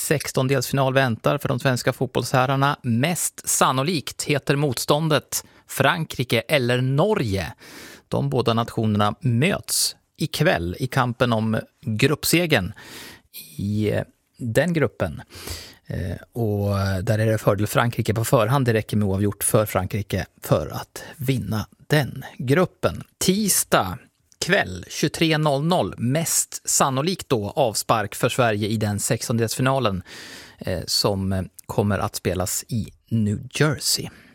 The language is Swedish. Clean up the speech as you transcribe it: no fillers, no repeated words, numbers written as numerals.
16-delsfinal väntar för de svenska fotbollsherrarna. Mest sannolikt heter motståndet Frankrike eller Norge. De båda nationerna möts ikväll i kampen om gruppsegen i den gruppen. Och där är det fördel Frankrike på förhand. Det räcker med oavgjort för Frankrike för att vinna den gruppen. Tisdag kväll 23.00, mest sannolikt då avspark för Sverige i den 16-delsfinalen som kommer att spelas i New Jersey.